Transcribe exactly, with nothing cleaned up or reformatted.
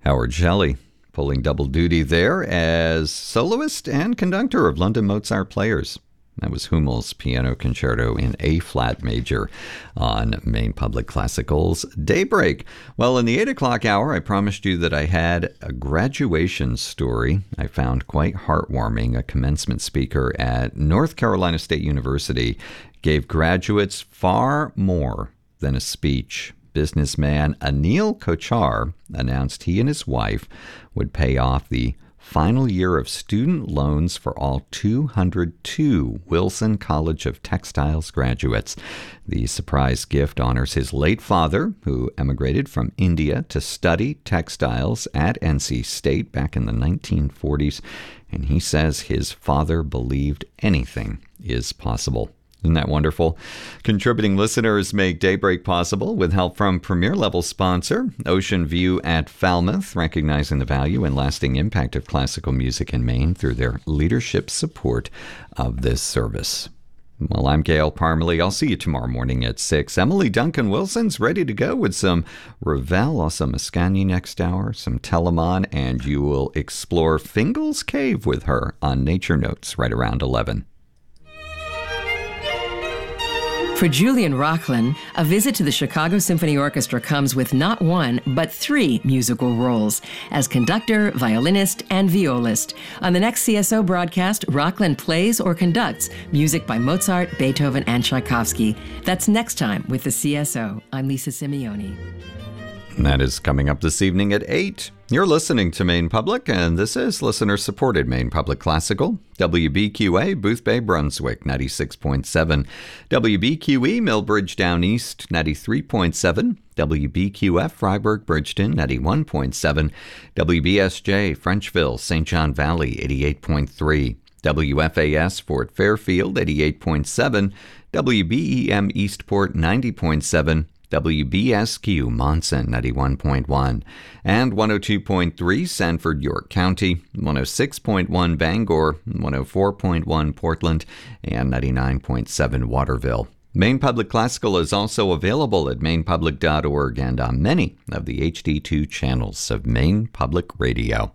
Howard Shelley, pulling double duty there as soloist and conductor of London Mozart Players. That was Hummel's Piano Concerto in A-flat major on Maine Public Classical's Daybreak. Well, in the eight o'clock hour, I promised you that I had a graduation story I found quite heartwarming. A commencement speaker at North Carolina State University gave graduates far more than a speech. Businessman Anil Kochar announced he and his wife would pay off the final year of student loans for all two hundred two Wilson College of Textiles graduates. The surprise gift honors his late father, who emigrated from India to study textiles at N C State back in the nineteen forties, and he says his father believed anything is possible. Isn't that wonderful? Contributing listeners make Daybreak possible with help from premier-level sponsor Ocean View at Falmouth, recognizing the value and lasting impact of classical music in Maine through their leadership support of this service. Well, I'm Gail Parmalee. I'll see you tomorrow morning at six. Emily Duncan Wilson's ready to go with some Ravel, also Mascagni next hour, some Telemann, and you will explore Fingal's Cave with her on Nature Notes right around eleven. For Julian Rocklin, a visit to the Chicago Symphony Orchestra comes with not one, but three musical roles as conductor, violinist, and violist. On the next C S O broadcast, Rocklin plays or conducts music by Mozart, Beethoven, and Tchaikovsky. That's next time with the C S O. I'm Lisa Simeone. And that is coming up this evening at eight. You're listening to Maine Public, and this is listener-supported Maine Public Classical. W B Q A, Boothbay, Brunswick, ninety-six point seven. W B Q E, Millbridge Down East, ninety-three point seven. W B Q F, Freiburg, Bridgeton, ninety-one point seven. W B S J, Frenchville, Saint John Valley, eighty-eight point three. W F A S, Fort Fairfield, eighty-eight point seven. W B E M, Eastport, ninety point seven. W B S Q, Monson, ninety-one point one, and one oh two point three, Sanford, York County, one oh six point one, Bangor, one oh four point one, Portland, and ninety-nine point seven, Waterville. Maine Public Classical is also available at maine public dot org and on many of the H D two channels of Maine Public Radio.